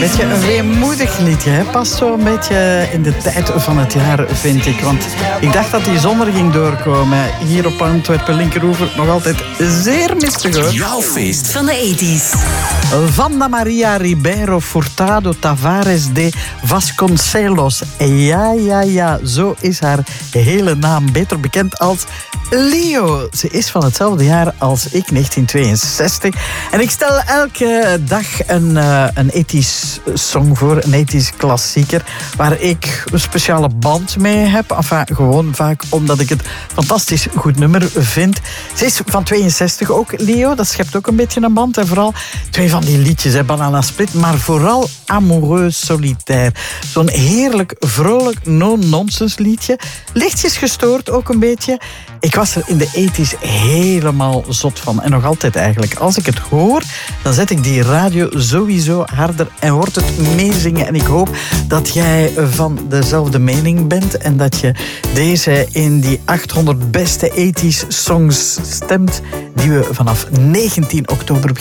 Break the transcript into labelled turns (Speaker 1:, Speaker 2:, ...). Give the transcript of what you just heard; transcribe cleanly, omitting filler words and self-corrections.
Speaker 1: Beetje een weemoedig liedje, hè? Past zo een beetje in de tijd van het jaar, vind ik. Want ik dacht dat die zon er ging doorkomen. Hier op Antwerpen Linkeroever nog altijd zeer mistig, hoor.
Speaker 2: Jouw feest
Speaker 3: van de 80's.
Speaker 1: Wanda Maria Ribeiro Furtado Tavares de Vasconcelos. Ja, zo is haar hele naam. Beter bekend als Leo. Ze is van hetzelfde jaar als ik, 1962. En ik stel elke dag een ethisch song voor, een ethisch klassieker, waar ik een speciale band mee heb. Enfin, gewoon vaak omdat ik het fantastisch goed nummer vind. Ze is van 62 ook, Leo. Dat schept ook een beetje een band. En vooral twee van die liedjes, hè, Banana Split, maar vooral Amoureux Solitaire. Zo'n heerlijk, vrolijk, no-nonsense liedje. Lichtjes gestoord ook een beetje. Ik was er in de 80's helemaal zot van. En nog altijd eigenlijk. Als ik het hoor, dan zet ik die radio sowieso harder en wordt het meezingen. En ik hoop dat jij van dezelfde mening bent en dat je deze in die 800 beste 80's songs stemt die we vanaf 19 oktober beginnen